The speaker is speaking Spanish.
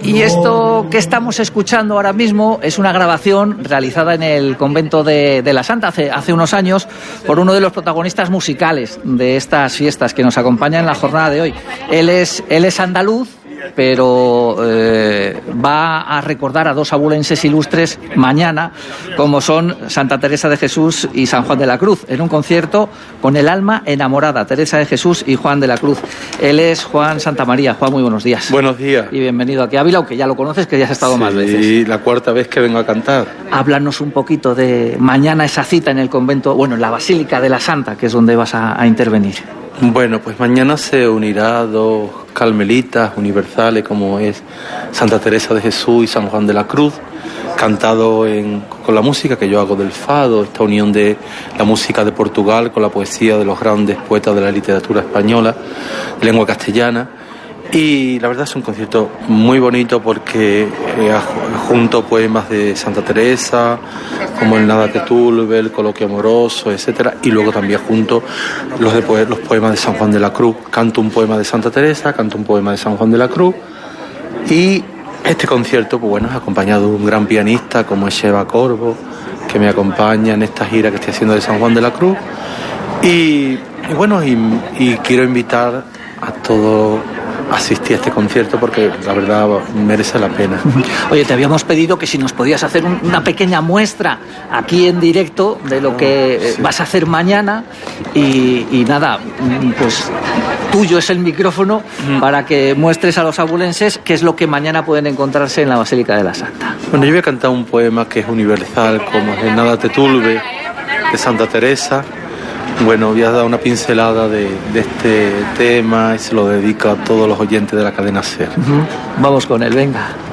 Y esto que estamos escuchando ahora mismo es una grabación realizada en el convento de la Santa hace unos años por uno de los protagonistas musicales de estas fiestas que nos acompaña en la jornada de hoy. Él es andaluz, pero va a recordar a dos abulenses ilustres mañana, como son Santa Teresa de Jesús y San Juan de la Cruz, en un concierto con el alma enamorada, Teresa de Jesús y Juan de la Cruz. Él es Juan Santamaría. Juan, muy buenos días. Buenos días. Y bienvenido aquí a Ávila, aunque ya lo conoces, que ya has estado más veces. Sí, la cuarta vez que vengo a cantar. Háblanos un poquito de mañana esa cita en el convento, bueno, en la Basílica de la Santa, que es donde vas a intervenir. Bueno, pues mañana se unirá dos carmelitas universales como es Santa Teresa de Jesús y San Juan de la Cruz, cantado con la música que yo hago del fado, esta unión de la música de Portugal con la poesía de los grandes poetas de la literatura española, lengua castellana. Y la verdad es un concierto muy bonito porque junto poemas de Santa Teresa, como el Nada te turbe, el Coloquio amoroso, etcétera, y luego también junto los poemas de San Juan de la Cruz. Canto un poema de Santa Teresa, canto un poema de San Juan de la Cruz, y este concierto, pues bueno, es acompañado de un gran pianista como es Sheva Corvo, que me acompaña en esta gira que estoy haciendo de San Juan de la Cruz, y quiero invitar a todos asistí a este concierto porque la verdad merece la pena. Oye, te habíamos pedido que si nos podías hacer una pequeña muestra aquí en directo de lo que vas a hacer mañana y nada, pues tuyo es el micrófono para que muestres a los abulenses qué es lo que mañana pueden encontrarse en la Basílica de la Santa. Bueno, yo voy a cantar un poema que es universal, como es el Nada te turbe, de Santa Teresa. Bueno, voy a dar una pincelada de este tema y se lo dedico a todos los oyentes de la cadena SER. Vamos con él, venga.